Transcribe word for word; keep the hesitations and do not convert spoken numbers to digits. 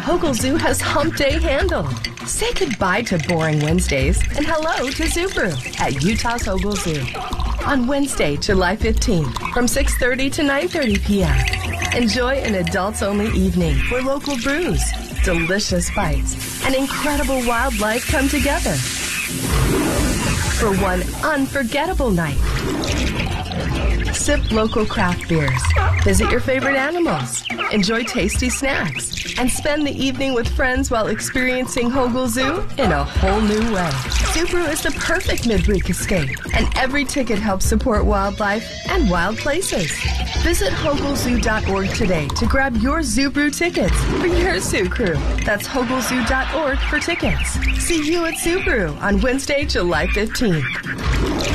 Hogle Zoo has Hump Day handled. Say goodbye to boring Wednesdays and hello to Subaru at Utah's Hogle Zoo. On Wednesday, July fifteenth, from six thirty to nine thirty p.m. Enjoy an adults-only evening where local brews, delicious bites, and incredible wildlife come together for one unforgettable night. Sip local craft beers, visit your favorite animals, enjoy tasty snacks, and spend the evening with friends while experiencing Hogle Zoo in a whole new way. Subaru is the perfect midweek escape, and every ticket helps support wildlife and wild places. Visit Hogle Zoo dot org today to grab your Subaru tickets for your Zoo Crew. That's Hogle Zoo dot org for tickets. See you at Subaru on Wednesday, July fifteenth.